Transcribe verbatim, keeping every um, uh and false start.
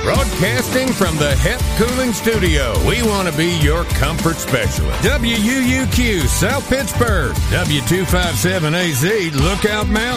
Broadcasting from the H E P Cooling Studio, we want to be your comfort specialist. W U U Q, South Pittsburgh. W two five seven A Z, Lookout Mountain.